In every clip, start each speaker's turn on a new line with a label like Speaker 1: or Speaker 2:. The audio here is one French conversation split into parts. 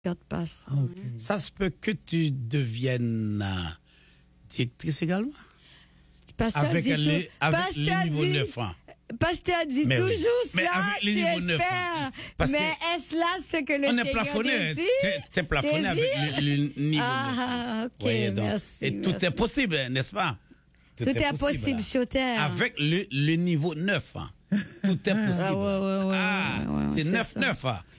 Speaker 1: Quatre passes.
Speaker 2: Okay.
Speaker 3: Ça se peut que tu deviennes directrice également.
Speaker 1: Pasteur
Speaker 3: Avec
Speaker 1: dit
Speaker 3: les niveaux
Speaker 1: dit,
Speaker 3: 9 ans.
Speaker 1: Pasteur dit
Speaker 3: Mais oui.
Speaker 1: toujours
Speaker 3: Mais
Speaker 1: cela,
Speaker 3: avec les
Speaker 1: tu
Speaker 3: niveaux 9 ans.
Speaker 1: espères.
Speaker 3: Parce
Speaker 1: Mais
Speaker 3: que
Speaker 1: est-ce là ce que le
Speaker 3: on est
Speaker 1: Seigneur
Speaker 3: plafonné.
Speaker 1: désire?
Speaker 3: T'es plafonné avec le niveau 9 ans.
Speaker 1: Ah, ok,
Speaker 3: Voyez, donc,
Speaker 1: merci.
Speaker 3: et tout
Speaker 1: merci.
Speaker 3: est possible, n'est-ce pas?
Speaker 1: Tout est possible
Speaker 3: là.
Speaker 1: sur terre.
Speaker 3: Avec le niveau 9 ans. Tout est possible.
Speaker 1: Ouais,
Speaker 3: c'est
Speaker 1: c'est
Speaker 3: 9-9.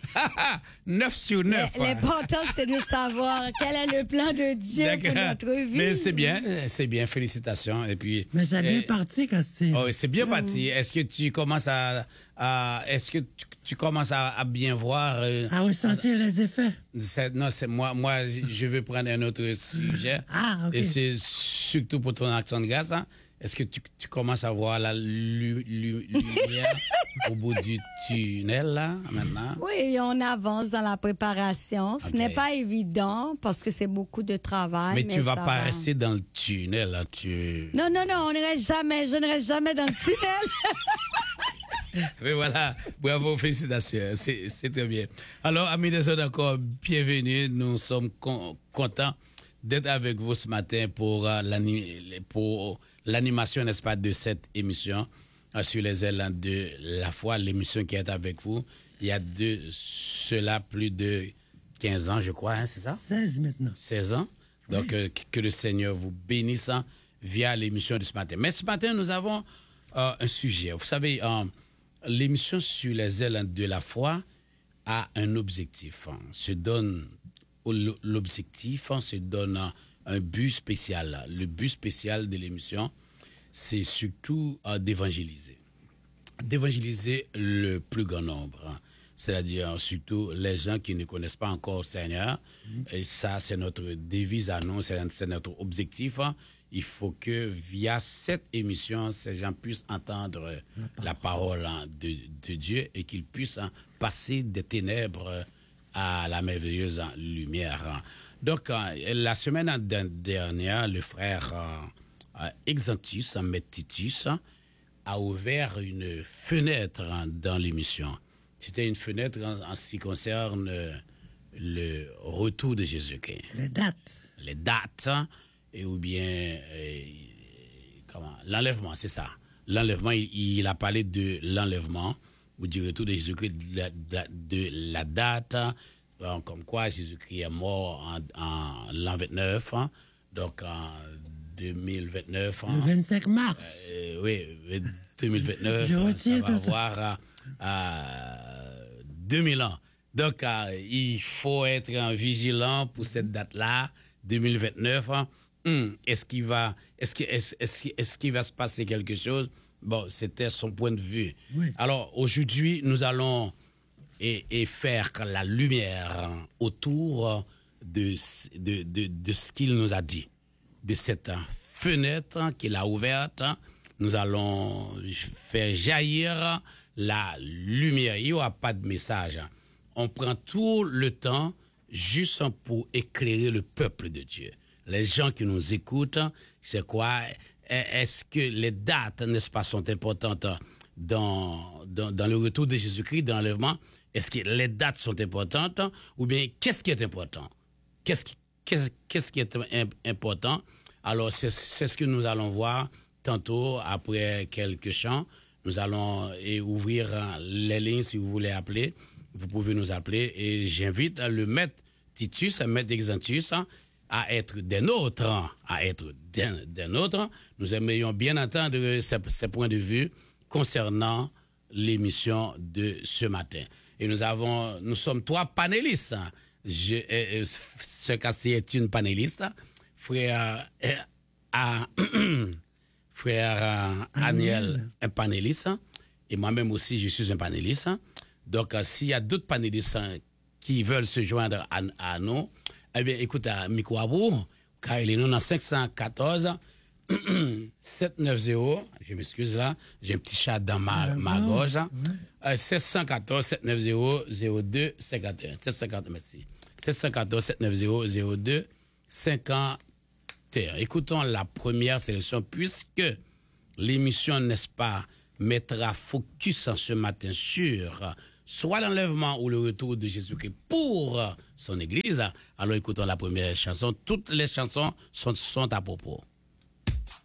Speaker 3: 9 sur 9.
Speaker 1: L'important, c'est de savoir quel est le plan de Dieu pour notre vie.
Speaker 3: Mais c'est bien, félicitations. Et puis,
Speaker 2: mais c'est bien parti, Castille.
Speaker 3: Oh, c'est bien parti. Est-ce que tu commences est-ce que tu commences à bien voir
Speaker 2: à ressentir les effets?
Speaker 3: Non, c'est moi, je veux prendre un autre sujet.
Speaker 2: Ah, ok.
Speaker 3: Et c'est surtout pour ton action de grâce. Hein. Est-ce que tu commences à voir la lumière au bout du tunnel, là, maintenant?
Speaker 1: Oui, on avance dans la préparation. Ce n'est pas évident parce que c'est beaucoup de travail.
Speaker 3: Mais tu vas
Speaker 1: ça
Speaker 3: pas
Speaker 1: va.
Speaker 3: rester dans le tunnel, là.
Speaker 1: Non, on ne reste jamais. Je ne reste jamais dans le tunnel.
Speaker 3: Mais voilà, bravo, félicitations, c'est très bien. Alors, amis des autres, encore bienvenue. Nous sommes contents d'être avec vous ce matin pour l'animation, n'est-ce pas, de cette émission sur les ailes de la foi, l'émission qui est avec vous. Il y a de cela plus de 15 ans, je crois, hein, c'est ça?
Speaker 2: 16 maintenant.
Speaker 3: 16 ans. Donc, que le Seigneur vous bénisse via l'émission de ce matin. Mais ce matin, nous avons un sujet. Vous savez, l'émission sur les ailes de la foi a un objectif. Se donne l'objectif, se donne un but spécial. Le but spécial de l'émission, c'est surtout d'évangéliser. D'évangéliser le plus grand nombre. C'est-à-dire surtout les gens qui ne connaissent pas encore le Seigneur. Et ça, c'est notre devise à nous, c'est notre objectif. Il faut que via cette émission, ces gens puissent entendre la parole de Dieu et qu'ils puissent passer des ténèbres à la merveilleuse lumière. Donc, la semaine dernière, le frère Exantus, Maître Titus, a ouvert une fenêtre dans l'émission. C'était une fenêtre en ce qui concerne le retour de Jésus-Christ.
Speaker 2: Les dates.
Speaker 3: Les dates, et ou bien l'enlèvement, c'est ça. L'enlèvement, il a parlé de l'enlèvement ou du retour de Jésus-Christ, de la date, comme quoi Jésus-Christ est mort en l'an 29, donc en 2029.
Speaker 2: Le 25 mars.
Speaker 3: Oui, 2029,
Speaker 2: Je retiens
Speaker 3: ça va avoir 2000 ans. Donc, il faut être vigilant pour cette date-là, 2029. Est-ce qu'il va se passer quelque chose? Bon, c'était son point de vue.
Speaker 2: Oui.
Speaker 3: Alors, aujourd'hui, nous allons faire la lumière autour de ce qu'il nous a dit, de cette fenêtre qu'il a ouverte. Nous allons faire jaillir la lumière. Il n'y aura pas de message. On prend tout le temps juste pour éclairer le peuple de Dieu. Les gens qui nous écoutent, c'est quoi? Est-ce que les dates, n'est-ce pas, sont importantes dans le retour de Jésus-Christ, dans l'enlèvement? Est-ce que les dates sont importantes? Ou bien, qu'est-ce qui est important? Qu'est-ce qui est important? Alors, c'est ce que nous allons voir tantôt, après quelques chants. Nous allons ouvrir les lignes si vous voulez appeler. Vous pouvez nous appeler et j'invite le maître Titus, le maître Exantus, à être des nôtres, Nous aimerions bien entendre ces points de vue concernant l'émission de ce matin. Et nous sommes 3 panélistes. Ce Castille est une panéliste. Frère Aniel, un panéliste. Et moi-même aussi, je suis un panéliste. Donc, s'il y a d'autres panélistes qui veulent se joindre à nous, eh bien, écoute, à micro à vous, car il est nous dans 514 790, je m'excuse là, j'ai un petit chat dans ma gorge, 714 790 02 51. 750, merci. 714 790 02 51. Écoutons la première sélection, puisque l'émission, n'est-ce pas, mettra focus ce matin sur soit l'enlèvement ou le retour de Jésus-Christ pour son Église. Alors écoutons la première chanson. Toutes les chansons sont à propos.